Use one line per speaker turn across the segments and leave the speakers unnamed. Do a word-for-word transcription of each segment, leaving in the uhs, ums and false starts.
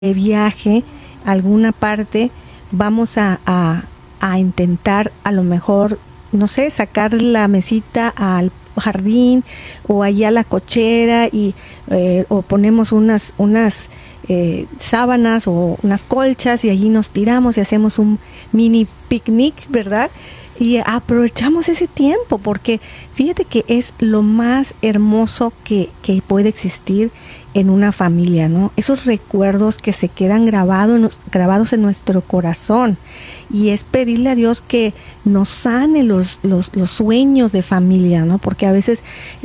de viaje a alguna parte, vamos a, a, a intentar a lo mejor, no sé, sacar la mesita al jardín o allá a la cochera y eh, o ponemos unas unas eh, sábanas o unas colchas y allí nos tiramos y hacemos un mini picnic, ¿verdad? Y aprovechamos ese tiempo porque fíjate que es lo más hermoso que, que puede existir en una familia, ¿no? Esos recuerdos que se quedan grabados, grabados en nuestro corazón, y es pedirle a Dios que nos sane los, los, los sueños de familia, ¿no? Porque a veces,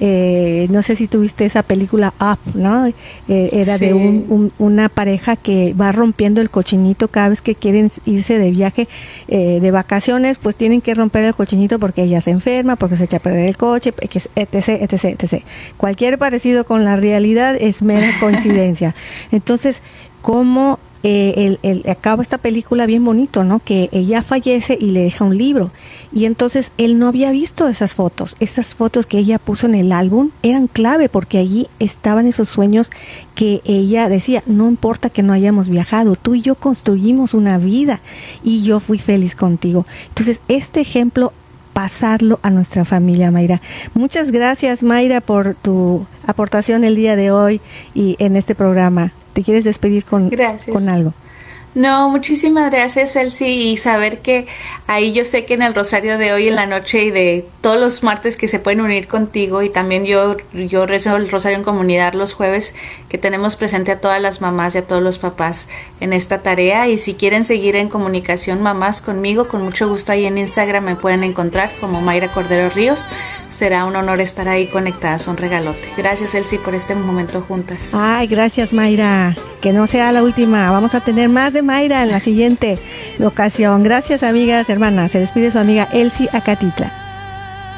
eh, no sé si tuviste esa película Up, ¿no? Eh, era sí. de un, un, una pareja que va rompiendo el cochinito cada vez que quieren irse de viaje, eh, de vacaciones, pues tienen que romper el cochinito porque ella se enferma, porque se echa a perder el coche, etc, etc, etc. Cualquier parecido con la realidad es mera coincidencia. Entonces, ¿cómo eh, el, el, acaba esta película bien bonito, ¿no? Que ella fallece y le deja un libro. Y entonces él no había visto esas fotos. Esas fotos que ella puso en el álbum eran clave porque allí estaban esos sueños que ella decía, no importa que no hayamos viajado, tú y yo construimos una vida y yo fui feliz contigo. Entonces, este ejemplo, pasarlo a nuestra familia, Mayra. Muchas gracias, Mayra, por tu aportación el día de hoy y en este programa. ¿Te quieres despedir con, con algo?
No, muchísimas gracias, Elsie, y saber que ahí yo sé que en el rosario de hoy en la noche y de todos los martes que se pueden unir contigo, y también yo yo rezo el rosario en comunidad los jueves, que tenemos presente a todas las mamás y a todos los papás en esta tarea. Y si quieren seguir en comunicación mamás conmigo, con mucho gusto ahí en Instagram me pueden encontrar como Mayra Cordero Ríos. Será un honor estar ahí conectadas, un regalote. Gracias, Elsie, por este momento juntas.
Ay, gracias, Mayra. Que no sea la última. Vamos a tener más de Mayra en la siguiente ocasión. Gracias, amigas, hermanas. Se despide su amiga Elsie Acatitla.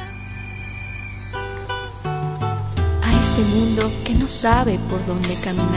A este mundo que no sabe por dónde caminar.